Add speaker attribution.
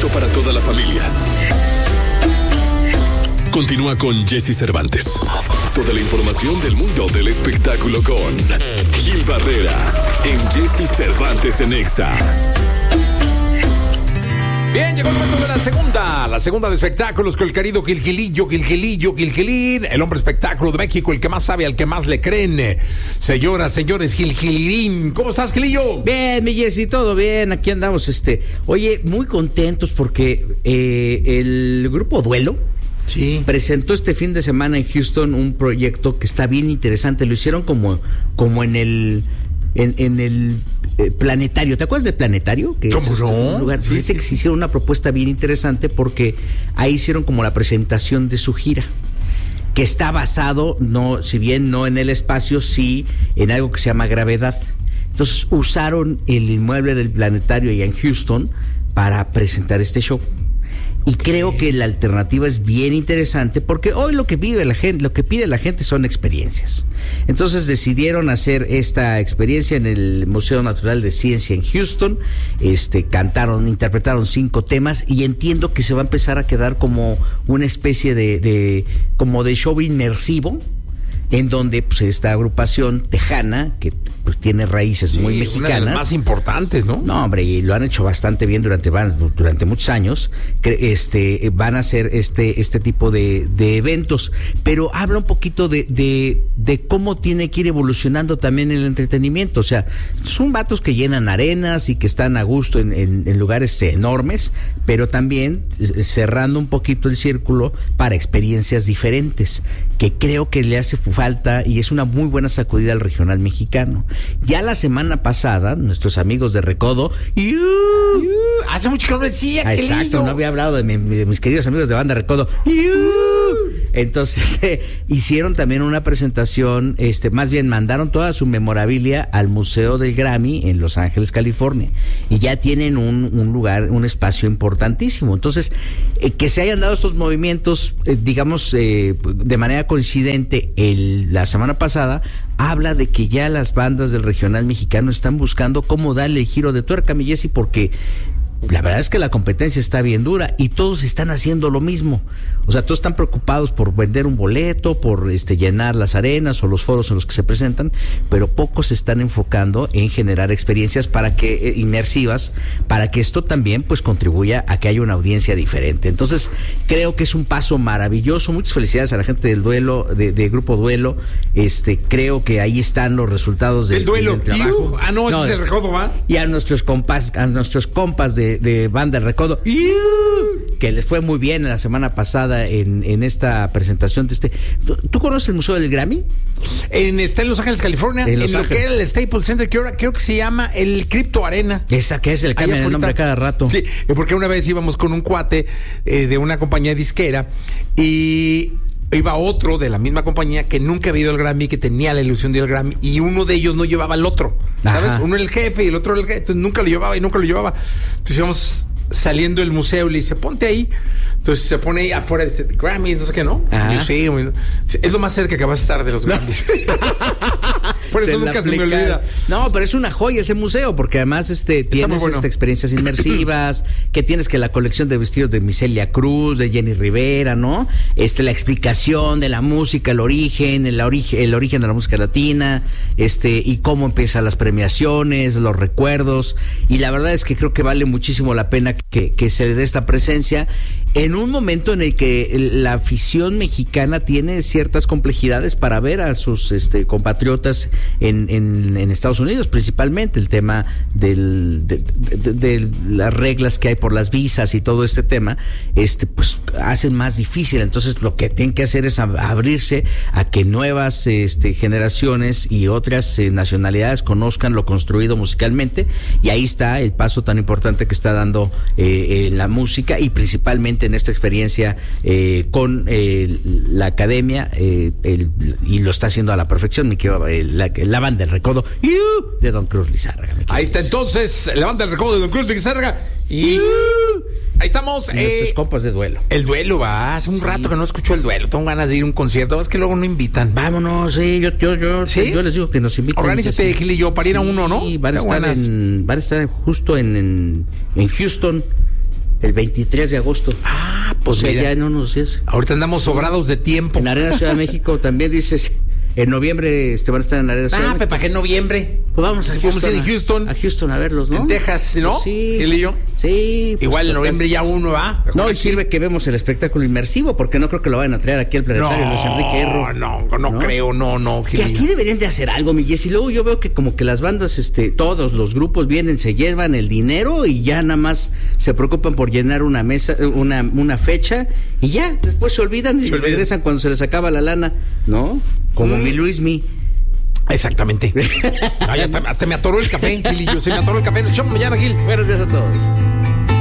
Speaker 1: apto para toda la familia. Continúa con Jesse Cervantes. Toda la información del mundo del espectáculo con Gil Barrera en Jesse Cervantes en Exa.
Speaker 2: Bien, llegó el momento de la segunda de espectáculos con el querido Gilgilín, el hombre espectáculo de México, el que más sabe, al que más le creen. Señoras, señores, Gilgilín, ¿cómo estás, Gilillo?
Speaker 3: Bien, mi Jessy, todo bien, aquí andamos, oye, muy contentos porque el grupo Duelo presentó este fin de semana en Houston un proyecto que está bien interesante, lo hicieron como en el Planetario. ¿Te acuerdas del Planetario? Que
Speaker 2: ¿Cómo no?
Speaker 3: Un lugar, fíjate que se hicieron una propuesta bien interesante porque ahí hicieron como la presentación de su gira, que está basado, no, si bien no en el espacio, sí en algo que se llama gravedad. Entonces usaron el inmueble del Planetario allá en Houston para presentar este show. Y creo que la alternativa es bien interesante porque hoy lo que pide la gente son experiencias. Entonces decidieron hacer esta experiencia en el Museo Natural de Ciencia en Houston. Interpretaron 5 temas y entiendo que se va a empezar a quedar como una especie de show inmersivo, en donde pues esta agrupación tejana que pues tiene raíces muy mexicanas,
Speaker 2: una de las más importantes, ¿no?
Speaker 3: No, hombre, y lo han hecho bastante bien durante muchos años. Van a hacer este tipo de eventos, pero habla un poquito de cómo tiene que ir evolucionando también el entretenimiento. O sea, son vatos que llenan arenas y que están a gusto en lugares enormes, pero también cerrando un poquito el círculo para experiencias diferentes, que creo que le hace falta y es una muy buena sacudida al regional mexicano. Ya la semana pasada, nuestros amigos de Recodo,
Speaker 2: hace mucho que no decías,
Speaker 3: exacto, no había hablado de mis queridos amigos de Banda Recodo. Entonces hicieron también una presentación, más bien mandaron toda su memorabilia al Museo del Grammy en Los Ángeles, California, y ya tienen un lugar, un espacio importantísimo. Entonces, que se hayan dado estos movimientos, de manera coincidente la semana pasada, habla de que ya las bandas del regional mexicano están buscando cómo darle el giro de tuerca, mi Jessy, porque la verdad es que la competencia está bien dura y todos están haciendo lo mismo. O sea, todos están preocupados por vender un boleto, por llenar las arenas o los foros en los que se presentan, pero pocos se están enfocando en generar experiencias inmersivas, para que esto también pues contribuya a que haya una audiencia diferente. Entonces, creo que es un paso maravilloso. Muchas felicidades a la gente del Duelo, de Grupo Duelo. Creo que ahí están los resultados del
Speaker 2: Duelo.
Speaker 3: Del trabajo.
Speaker 2: Ese es el Recodo, ¿va?
Speaker 3: Y a nuestros compas de Banda El Recodo, que les fue muy bien la semana pasada en esta presentación de ¿Tú conoces el Museo del Grammy?
Speaker 2: Está en Los Ángeles, California, en lo que era el Staples Center, que ahora creo que se llama el Crypto Arena.
Speaker 3: Esa que es, le cambian el nombre cada rato.
Speaker 2: Sí, porque una vez íbamos con un cuate de una compañía disquera y iba otro de la misma compañía que nunca había ido al Grammy, que tenía la ilusión de ir al Grammy, y uno de ellos no llevaba al otro, ¿sabes? Uno era el jefe y el otro era el jefe, entonces nunca lo llevaba. Entonces íbamos saliendo del museo y le dice, ponte ahí. Entonces se pone ahí afuera de Grammy, no sé qué, ¿no? Y yo, sí, es lo más cerca que vas a estar de los Grammys. Por eso nunca se me olvida.
Speaker 3: No, pero es una joya ese museo, porque además tienes experiencias inmersivas, que tienes que la colección de vestidos de Miselia Cruz, de Jenny Rivera, ¿no? La explicación de la música, el origen de la música latina, y cómo empiezan las premiaciones, los recuerdos, y la verdad es que creo que vale muchísimo la pena que se le dé esta presencia en un momento en el que la afición mexicana tiene ciertas complejidades para ver a sus compatriotas en Estados Unidos, principalmente el tema de las reglas que hay por las visas y todo este tema, pues hacen más difícil. Entonces lo que tienen que hacer es abrirse a que nuevas generaciones y otras nacionalidades conozcan lo construido musicalmente, y ahí está el paso tan importante que está dando la música, y principalmente en esta experiencia con la academia, y lo está haciendo a la perfección, la Banda El Recodo de Don Cruz Lizárraga.
Speaker 2: Ahí está entonces la Banda El Recodo de Don Cruz Lizárraga, y ahí estamos.
Speaker 3: Nuestros compas de Duelo.
Speaker 2: El Duelo, hace un rato que no escucho el Duelo, tengo ganas de ir a un concierto, es que luego no invitan.
Speaker 3: Vámonos, sí, yo les digo que nos inviten.
Speaker 2: Organízate, Gil y yo, para ir a uno, ¿no?
Speaker 3: Sí, van a estar justo en Houston, el 23 de agosto.
Speaker 2: Pues mira,
Speaker 3: ya en unos días.
Speaker 2: Ahorita andamos sobrados de tiempo.
Speaker 3: En Arena Ciudad de México también dices. En noviembre van a estar en Arena Ciudad de México.
Speaker 2: ¿Para qué en noviembre?
Speaker 3: Pues vamos a
Speaker 2: Houston. Vamos a ir a Houston.
Speaker 3: A Houston a verlos, ¿no?
Speaker 2: En Texas, ¿no?
Speaker 3: Sí.
Speaker 2: ¿Gilillo?
Speaker 3: Sí.
Speaker 2: Igual en noviembre ya uno va.
Speaker 3: No, y sirve que vemos el espectáculo inmersivo, porque no creo que lo vayan a traer aquí al planetario Luis Enrique Erro.
Speaker 2: No creo, no.
Speaker 3: Que aquí deberían de hacer algo, mi Jessy. Luego yo veo que como que las bandas, todos los grupos vienen, se llevan el dinero y ya nada más se preocupan por llenar una mesa, una fecha y ya, después se olvidan y regresan cuando se les acaba la lana, ¿no? Como mi Luismi.
Speaker 2: Exactamente. Ya hasta me atoró el café, Gil, y yo se me atoró el café. Nos echamos mañana, Gil.
Speaker 3: Buenos días a todos.